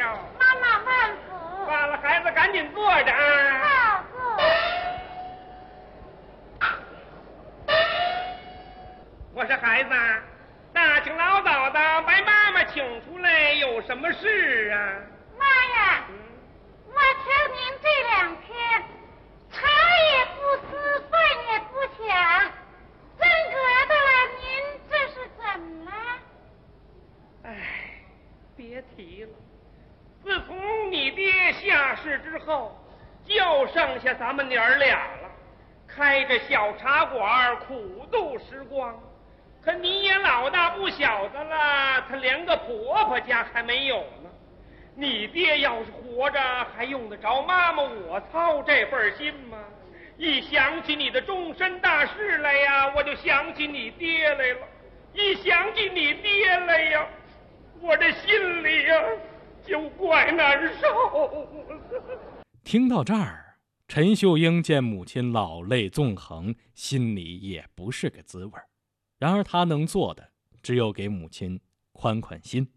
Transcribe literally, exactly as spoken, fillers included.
了。 妈妈慢服。 完了，孩子赶紧坐着啊。 好，坐。 我说孩子，大清老早的把妈妈请出来，有什么事啊？ 妈呀， 嗯、 我瞧您这两天茶也不思，饭也不想，真格的您这是怎么了？ 哎，别提了，自从你爹下世之后，就剩下咱们娘儿俩了，开着小茶馆苦度时光。可你也老大不小的了，他连个婆婆家还没有呢。你爹要是活着，还用得着妈妈我操这份心吗？一想起你的终身大事来呀，我就想起你爹来了；一想起你爹来呀，我这心里呀就怪难受。 听到这儿，陈秀英见母亲老泪纵横，心里也不是个滋味。然而他能做的只有给母亲宽宽心。